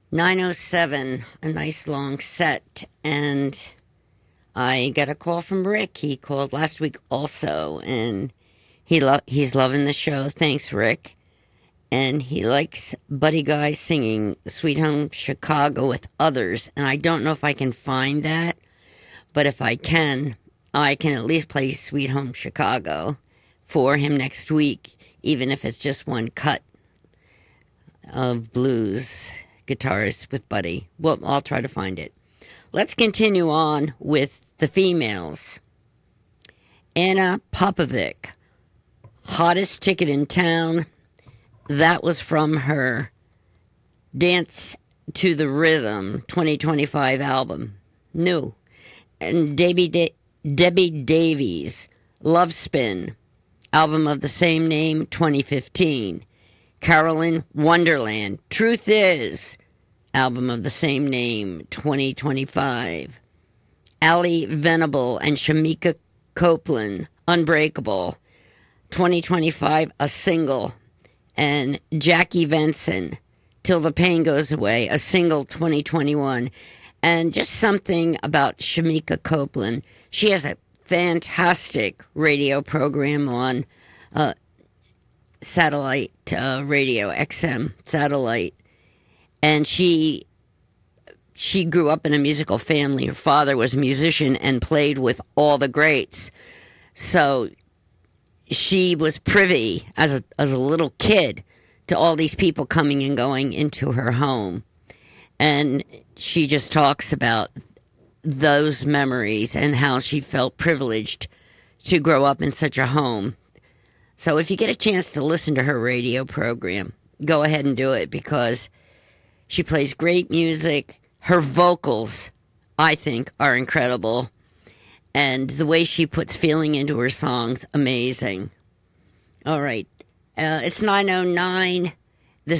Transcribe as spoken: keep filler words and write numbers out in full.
nine oh seven, a nice long set, and I got a call from Rick. He called last week also, and he lo- he's loving the show. Thanks, Rick. And he likes Buddy Guy singing Sweet Home Chicago with others, and I don't know if I can find that, but if I can, I can at least play Sweet Home Chicago for him next week, even if it's just one cut of blues guitars with Buddy. Well, I'll try to find it. Let's continue on with the females. Anna Popovic, hottest ticket in town. That was from her Dance to the Rhythm twenty twenty-five album. New. And Debbie, da- Debbie Davies, Love Spin, album of the same name, twenty fifteen. Carolyn Wonderland, Truth Is, album of the same name, twenty twenty-five. Ali Venable and Shamika Copeland, Unbreakable, twenty twenty-five, a single. And Jackie Venson, Till the Pain Goes Away, a single, twenty twenty-one. And just something about Shamika Copeland. She has a fantastic radio program on uh, satellite uh, radio, X M satellite. And she she grew up in a musical family. Her father was a musician and played with all the greats. So she was privy as a as a little kid to all these people coming and going into her home. And she just talks about those memories and how she felt privileged to grow up in such a home. So if you get a chance to listen to her radio program, go ahead and do it, because she plays great music. Her vocals, I think, are incredible. And the way she puts feeling into her songs, amazing. All right. Uh, it's nine oh nine.